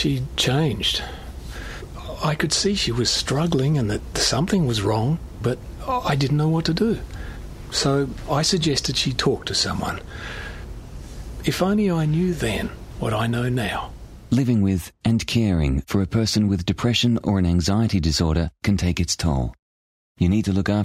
She changed. I could see she was struggling and that something was wrong, but I didn't know what to do. So I suggested she talk to someone. If only I knew then what I know now. Living with and caring for a person with depression or an anxiety disorder can take its toll. You need to look after